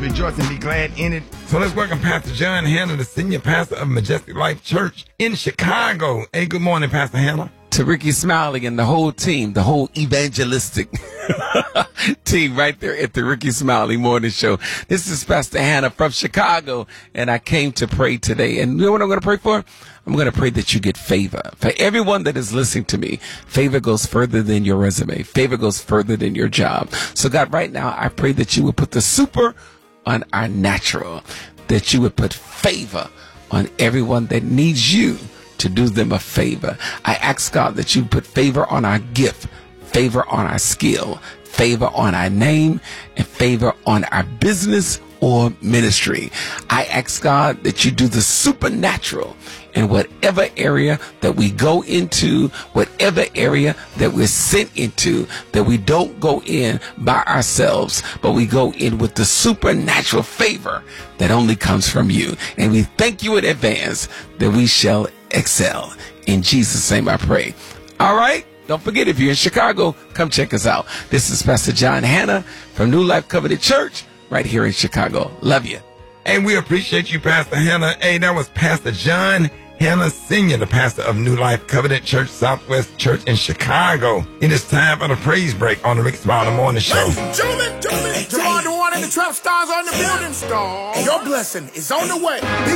Rejoice and be glad in it. So let's welcome Pastor John Hanna, the senior pastor of Majestic Life Church in Chicago. Hey, good morning, Pastor Hanna. To Ricky Smiley and the whole team, the whole evangelistic team right there at the Ricky Smiley Morning Show. This is Pastor Hanna from Chicago, and I came to pray today. And you know what I'm going to pray for? I'm going to pray that you get favor. For everyone that is listening to me, favor goes further than your resume. Favor goes further than your job. So God, right now, I pray that you would put the super on our natural, that you would put favor on everyone that needs you to do them a favor. I ask God that you put favor on our gift, favor on our skill, favor on our name, and favor on our business or ministry. I ask God that you do the supernatural in whatever area that we go into, whatever area that we're sent into, that we don't go in by ourselves, but we go in with the supernatural favor that only comes from you. And we thank you in advance that we shall excel. In Jesus' name I pray. All right. Don't forget, if you're in Chicago, come check us out. This is Pastor John Hanna from New Life Covenant Church right here in Chicago. Love you. And we appreciate you, Pastor Hanna. Hey, that was Pastor John Hanna Sr., the pastor of New Life Covenant Church, Southwest Church in Chicago. It is time for the praise break on the Rick Smiley Morning Show. Ladies and gentlemen, Jamar the one and the trap stars on the building star. Your blessing is on the way.